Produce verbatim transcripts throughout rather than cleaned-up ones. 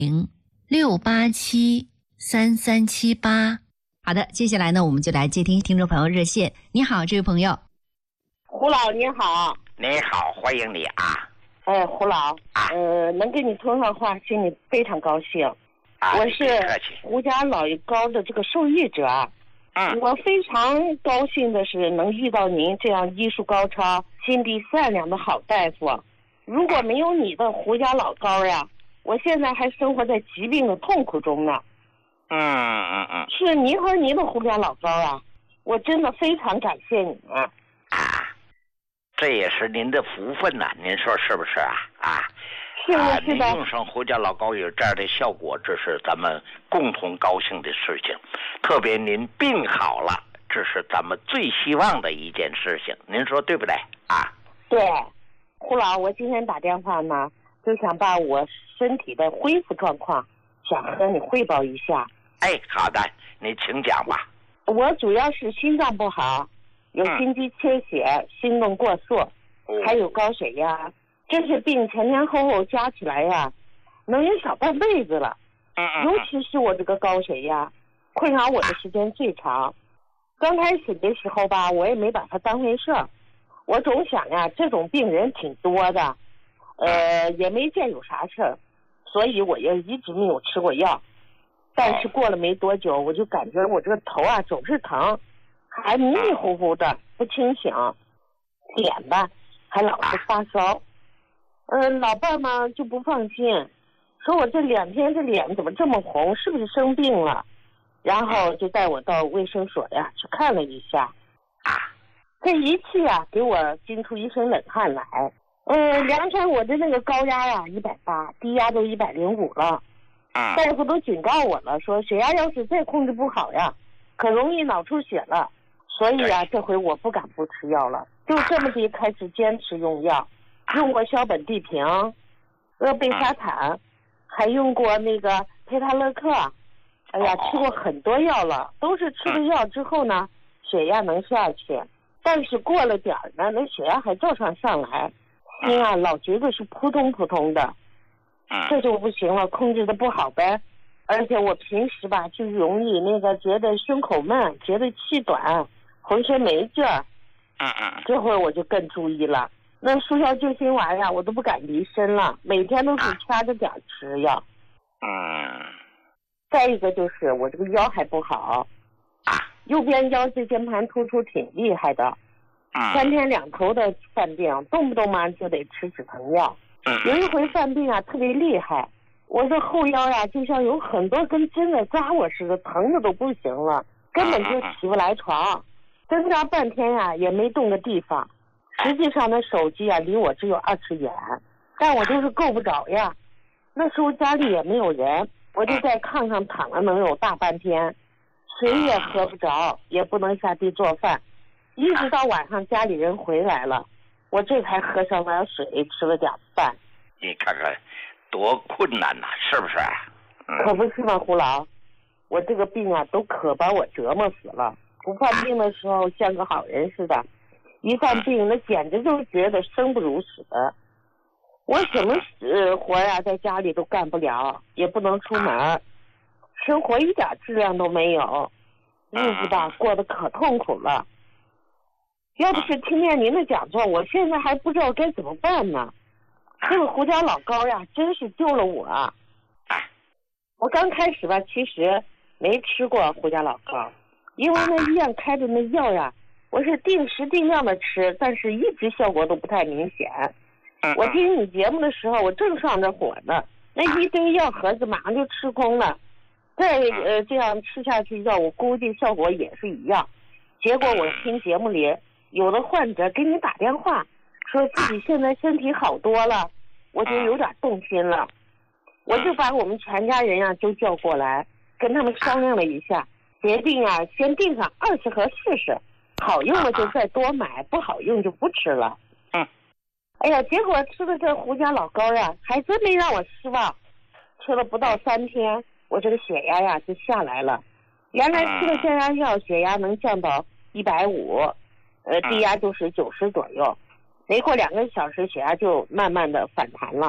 零六八七三三七八。好的，接下来呢，我们就来接听听众朋友热线。你好，这位朋友。 胡老你好。 你好，欢迎你啊。 哎，胡老， 啊， 呃，能跟你通上话，心里非常高兴。 啊， 我是胡家老爷糕的这个受益者。 嗯， 我非常高兴的是能遇到您这样医术高超、心地善良的好大夫。如果没有你的胡家老糕呀，我现在还生活在疾病的痛苦中呢。 嗯嗯嗯， 是您和您的胡家老糕啊，我真的非常感谢你们。 啊，这也是您的福分呐、啊，您说是不是啊？啊， 是的， 啊、 是的。 您用上胡家老糕有这样的效果，这是咱们共同高兴的事情。特别您病好了，这是咱们最希望的一件事情。您说对不对啊？ 对，胡老，我今天打电话呢，就想把我身体的恢复状况，想和你汇报一下。 哎，好的，你请讲吧。 我主要是心脏不好，有心肌缺血、嗯、心动过速，还有高血压。这些病前前后后加起来呀，能有小半辈子了。 嗯嗯。 尤其是我这个高血压，困扰我的时间最长。刚开始的时候吧，我也没把它当回事儿，我总想呀，这种病人挺多的，呃，也没见有啥事儿，所以我也一直没有吃过药。但是过了没多久，我就感觉我这个头啊总是疼，还迷迷糊糊的不清醒，脸吧还老是发烧。嗯、呃，老伴嘛就不放心，说我这两天这脸怎么这么红，是不是生病了？然后就带我到卫生所呀去看了一下。这一去啊，给我惊出一身冷汗来。呃，量出我的那个高压呀一百八，低压都一百零五了。大夫都警告我了，说血压要是再控制不好呀，可容易脑出血了。所以啊，这回我不敢不吃药了，就这么地开始坚持用药，用过硝苯地平、阿贝沙坦，还用过那个佩塔勒克。哎呀，吃过很多药了，都是吃了药之后呢，血压能下去，但是过了点儿呢，那血压还照常上来，心啊老觉得是扑通扑通的。这就不行了，控制的不好呗。而且我平时吧就容易那个觉得胸口闷，觉得气短，浑身没劲儿。 嗯嗯。 这会儿我就更注意了，那速效救心丸呀，我都不敢离身了，每天都是掐着点吃药。 嗯。 再一个就是我这个腰还不好，右边腰椎间盘突出挺厉害的，三天两头的犯病，动不动嘛就得吃止疼药。有一回犯病啊特别厉害，我这后腰呀就像有很多根针的抓我似的，疼的都不行了，根本就起不来床，挣扎半天呀也没动的地方。实际上那手机啊离我只有二尺远，但我就是够不着呀。那时候家里也没有人，我就在炕上躺了能有大半天，水也喝不着，也不能下地做饭，一直到晚上家里人回来了，我这才喝上碗水，吃了点饭。 你看看多困难呐、啊，是不是、嗯、 可不是嘛，胡老，我这个病啊都可把我折磨死了。不犯病的时候像个好人似的，一犯病那简直就觉得生不如死。我什么呃活呀在家里都干不了，也不能出门，生活一点质量都没有，日子吧过得可痛苦了。要不是听见您的讲座，我现在还不知道该怎么办呢。这个胡椒老膏呀真是救了我。我刚开始吧其实没吃过胡椒老膏，因为那医院开的那药呀我是定时定量的吃，但是一直效果都不太明显。我听你节目的时候我正上着火呢，那一堆药盒子马上就吃空了，再呃这样吃下去药我估计效果也是一样。结果我听节目里有的患者给你打电话说自己现在身体好多了，我就有点动心了，我就把我们全家人啊都叫过来，跟他们商量了一下，决定啊先订上二十盒试试，好用了就再多买，不好用就不吃了。 嗯， 哎呀，结果吃的这胡椒老膏呀还真没让我失望，吃了不到三天我这个血压呀就下来了，原来吃了降压药血压能降到一百五，呃低压就是九十左右，没过两个小时血压就慢慢的反弹了。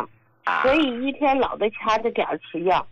啊， 所以一天老得掐着点儿吃药。